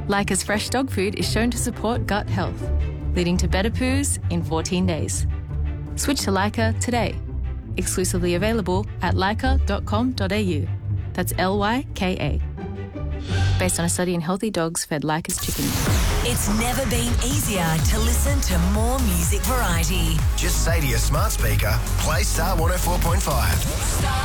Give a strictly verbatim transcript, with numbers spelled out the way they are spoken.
Leica's fresh dog food is shown to support gut health, leading to better poos in fourteen days. Switch to Leica today. Exclusively available at leica dot com dot a u. That's L Y K A. Based on a study in healthy dogs fed Leica's chicken. It's never been easier to listen to more music variety. Just say to your smart speaker, play Star one oh four point five. Star